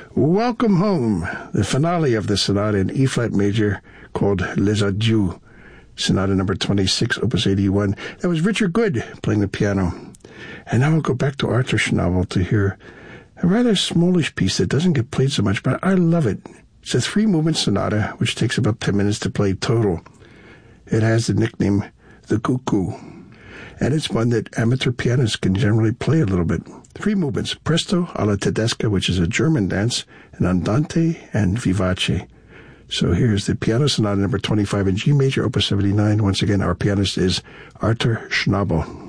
Welcome Home, the finale of the sonata in E-flat major called Les Adieux, Sonata number 26, Opus 81. That was Richard Good playing the piano. And now we'll go back to Arthur Schnabel to hear a rather smallish piece that doesn't get played so much, but I love it. It's a 3-movement sonata, which takes about 10 minutes to play total. It has the nickname The Cuckoo, and it's one that amateur pianists can generally play a little bit. 3 movements: Presto alla Tedesca, which is a German dance, and Andante and Vivace. So here's the piano sonata number 25 in G major, Opus 79. Once again, our pianist is Arthur Schnabel.